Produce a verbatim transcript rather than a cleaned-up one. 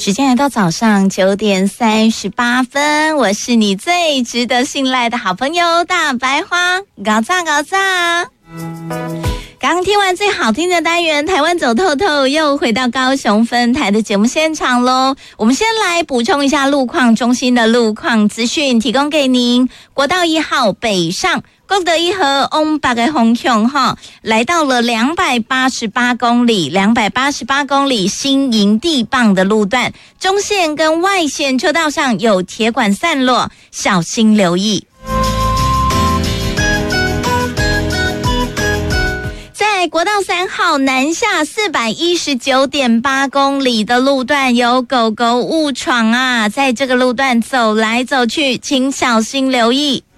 时间来到早上九点三十八分，我是你最值得信赖的好朋友大白花，搞炸搞炸。刚听完最好听的单元台湾走透透，又回到高雄分台的节目现场咯。我们先来补充一下路况中心的路况资讯，提供给您。国道一号北上国德一和往北的方向哈，来到了两百八十八公里，两百八十八公里新营地磅的路段，中线跟外线车道上有铁管散落，小心留意。在国道三号南下四百一十九点八公里的路段，有狗狗误闯啊，在这个路段走来走去，请小心留意。